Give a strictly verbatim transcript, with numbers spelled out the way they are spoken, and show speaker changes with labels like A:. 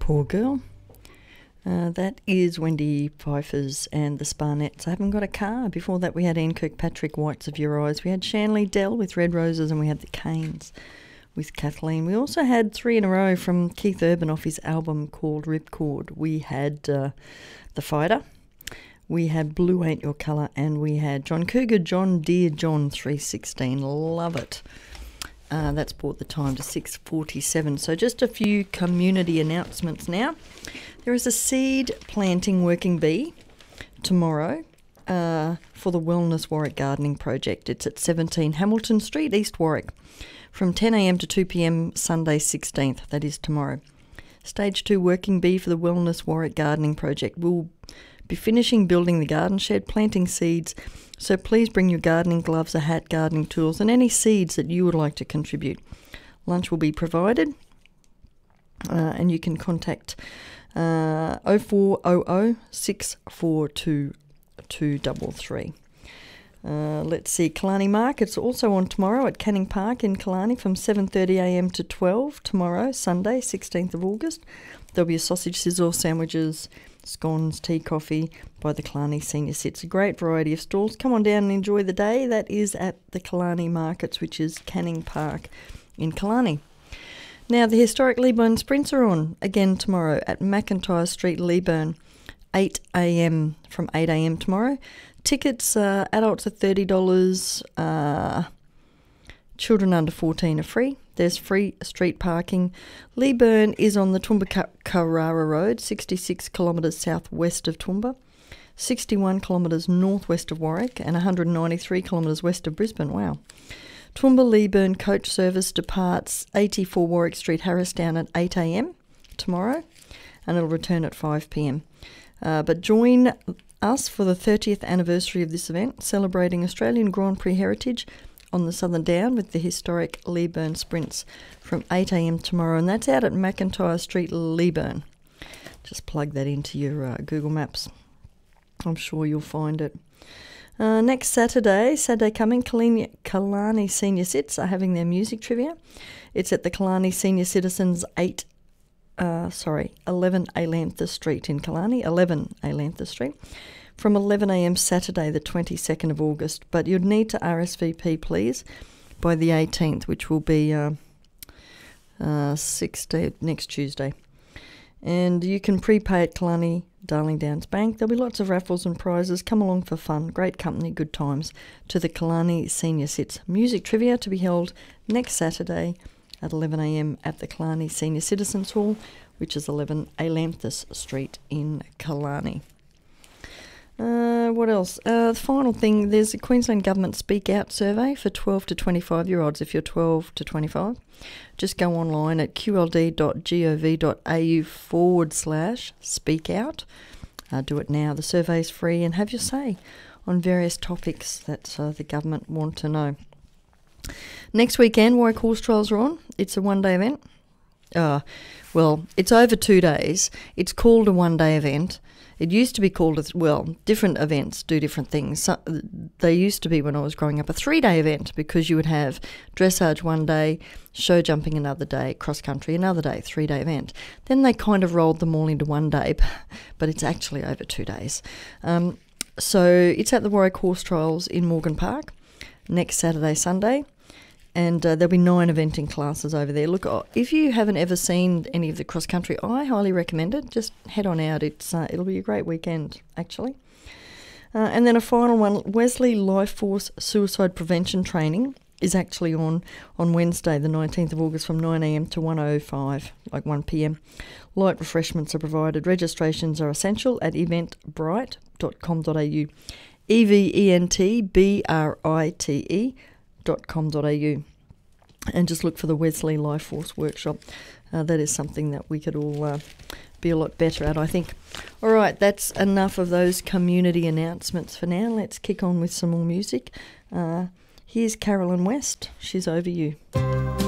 A: Poor Girl. Uh, that is Wendy Pfeiffer's and the Sparnets. I haven't got a car. Before that we had Ian Kirkpatrick, Whites of Your Eyes. We had Shanley Dell with Red Roses, and we had the Canes with Kathleen. We also had three in a row from Keith Urban off his album called Ripcord. We had uh, The Fighter, we had Blue Ain't Your Colour, and we had John Cougar, John Dear John three sixteen. Love it. Uh, that's brought the time to six forty-seven. So just a few community announcements now. There is a seed planting working bee tomorrow uh, for the Wellness Warwick Gardening Project. It's at seventeen Hamilton Street, East Warwick, from ten a m to two p m Sunday sixteenth. That is tomorrow. Stage two working bee for the Wellness Warwick Gardening Project. We'll be finishing building the garden shed, planting seeds, so please bring your gardening gloves, a hat, gardening tools, and any seeds that you would like to contribute. Lunch will be provided, uh, and you can contact uh, oh four hundred, six four two, two three three. Uh, let's see, Killarney Market's also on tomorrow at Canning Park in Killarney from seven thirty a m to twelve tomorrow, Sunday, sixteenth of August. There'll be a sausage sizzle, sandwiches, scones, tea, coffee by the Killarney Senior Sits. A great variety of stalls. Come on down and enjoy the day. That is at the Killarney Markets, which is Canning Park in Killarney. Now, the historic Leeburn Sprints are on again tomorrow at McIntyre Street, Leeburn, eight a m from eight a m tomorrow. Tickets, uh, adults are thirty dollars, uh, children under fourteen are free. There's free street parking. Leeburn is on the Toowoomba Carrara Road, sixty-six kilometres southwest of Toowoomba, sixty-one kilometres northwest of Warwick, and one hundred ninety-three kilometres west of Brisbane. Wow. Toowoomba Leeburn coach service departs eighty-four Warwick Street, Harristown at eight a m tomorrow, and it'll return at five p m. Uh, but join us for the thirtieth anniversary of this event, celebrating Australian Grand Prix heritage on the Southern Down with the historic Leeburn Sprints from eight a m tomorrow, and that's out at McIntyre Street, Leeburn. Just plug that into your uh, Google Maps. I'm sure you'll find it. Uh, next Saturday, Saturday coming, Killarney, Killarney Senior Sits are having their music trivia. It's at the Killarney Senior Citizens eight, uh, sorry, eleven Alantha Street in Killarney, eleven Alantha Street, from eleven a m Saturday the twenty-second of August. But you'd need to R S V P, please, by the eighteenth, which will be uh, uh, sixteenth, next Tuesday. And you can prepay at Killarney Darling Downs Bank. There'll be lots of raffles and prizes. Come along for fun, great company, good times to the Killarney Senior Sits Music Trivia to be held next Saturday at eleven a m at the Killarney Senior Citizens Hall, which is eleven Alanthus Street in Killarney. Uh, what else? Uh, the final thing, there's a Queensland Government Speak Out survey for twelve to twenty-five year olds. If you're twelve to twenty-five, just go online at qld.gov.au forward slash speak out. Uh, do it now. The survey is free, and have your say on various topics that uh, the government want to know. Next weekend, Warwick Horse Trials are on. It's a one-day event. Uh, well, it's over two days. It's called a one-day event. It used to be called, a, well, different events do different things. So, they used to be, when I was growing up, a three-day event, because you would have dressage one day, show jumping another day, cross-country another day, three-day event. Then they kind of rolled them all into one day, but it's actually over two days. Um, so it's at the Warwick Horse Trials in Morgan Park next Saturday, Sunday. And uh, there'll be nine eventing classes over there. Look, if you haven't ever seen any of the cross country, I highly recommend it. Just head on out. It's uh, it'll be a great weekend, actually. Uh, and then a final one, Wesley Life Force Suicide Prevention Training is actually on on Wednesday, the nineteenth of August, from nine a m to one oh five, like one p m. Light refreshments are provided. Registrations are essential at eventbrite dot com dot a u. E V E N T B R I T E dot com dot a u, and just look for the Wesley Life Force Workshop. Uh, that is something that we could all uh, be a lot better at, I think. All right, that's enough of those community announcements for now. Let's kick on with some more music. Uh, here's Carolyn West. She's Over You.